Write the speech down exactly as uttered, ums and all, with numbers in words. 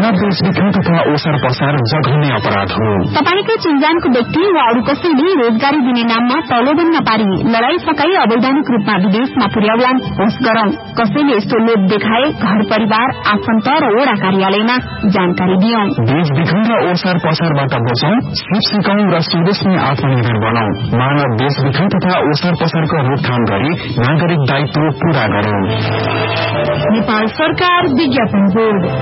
मानव बेचबिखन तथा ओसार पसार जघन्य अपराध हो। तपाईको चिन्जानको व्यक्ति वा अरू कसैले रोजगारी दिने नाममा प्रलोभन नपारी लड़ाई सकाई अवैधानिक रूपमा विदेशमा पुर्याउलान् होस् गरौं। कसैले यस्तो लोभ देखाए घर परिवार आफन्त र वडा कार्यालयमा जानकारी दियौं। बेचबिखन र ओसार पसारबाट बचौं, सिप सिकौं र स्वदेशमै आत्मनिर्भर बनौं। मानव बेचबिखन तथा ओसार पसारको रोकथाम गरी नागरिक दायित्व पूरा गरौं। नेपाल सरकार विज्ञापन बोर्ड।